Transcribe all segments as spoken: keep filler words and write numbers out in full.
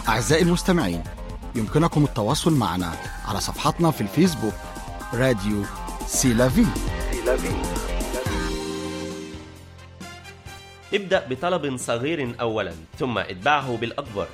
أعزائي المستمعين، يمكنكم التواصل معنا على صفحتنا في الفيسبوك راديو سيلافي. ابدأ بطلب صغير أولا ثم اتبعه بالأكبر.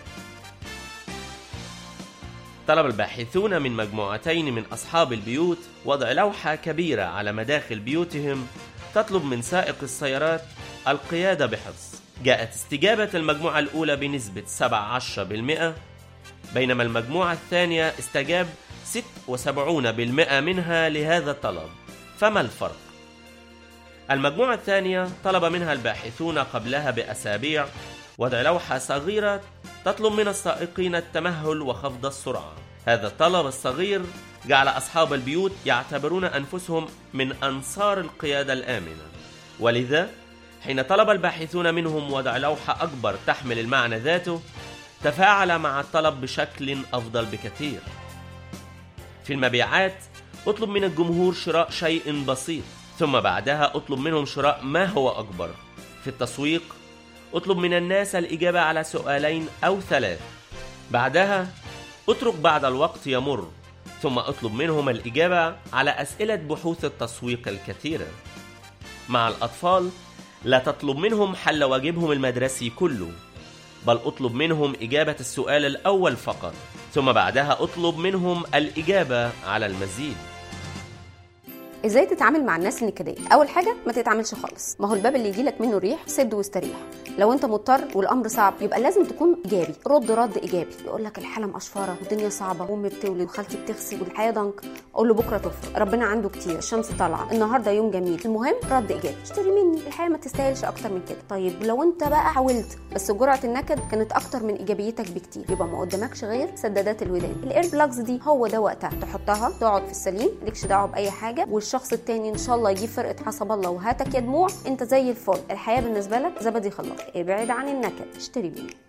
طلب الباحثون من مجموعتين من أصحاب البيوت وضع لوحة كبيرة على مداخل بيوتهم تطلب من سائق السيارات القيادة بحرص. جاءت استجابة المجموعة الأولى بنسبة سبعة عشر بالمئة، بينما المجموعة الثانية استجاب ستة وسبعين بالمئة منها لهذا الطلب. فما الفرق؟ المجموعة الثانية طلب منها الباحثون قبلها بأسابيع وضع لوحة صغيرة تطلب من السائقين التمهل وخفض السرعة. هذا الطلب الصغير جعل أصحاب البيوت يعتبرون أنفسهم من أنصار القيادة الآمنة، ولذا حين طلب الباحثون منهم وضع لوحة أكبر تحمل المعنى ذاته تفاعل مع الطلب بشكل أفضل بكثير. في المبيعات اطلب من الجمهور شراء شيء بسيط، ثم بعدها اطلب منهم شراء ما هو أكبر. في التسويق اطلب من الناس الإجابة على سؤالين أو ثلاث، بعدها اترك بعض الوقت يمر ثم اطلب منهم الإجابة على أسئلة بحوث التسويق الكثيرة. مع الأطفال لا تطلب منهم حل واجبهم المدرسي كله، بل اطلب منهم إجابة السؤال الأول فقط، ثم بعدها اطلب منهم الإجابة على المزيد. ازاي تتعامل مع الناس النكديه؟ اول حاجه ما تتعاملش خالص، ما هو الباب اللي يجيلك منه ريح سد واستريح. لو انت مضطر والامر صعب يبقى لازم تكون ايجابي، رد رد ايجابي. يقول لك الحاله مقشفره والدنيا صعبه وامي بتولد وخالتي بتغسل والحياه ضنك، اقول له بكره تفرق، ربنا عنده كتير، الشمس طالعه، النهارده يوم جميل. المهم رد ايجابي، اشتري مني، الحياه ما تستاهلش اكتر من كده. طيب لو انت بقى حاولت بس جرعه النكد كانت اكتر من ايجابيتك بكتير، يبقى ما قدامكش غير سدادات الودان. الاير بلاجز دي هو ده وقتها تحطها، تقعد في السليم، مالكش دعوه باي حاجه، والشخص التاني ان شاء الله يجيب فرقه حسب الله وهاتك يا دموع، انت زي الفل، الحياه بالنسبه لك زبدي خلاص. ابعد عن النكد، اشتري مني.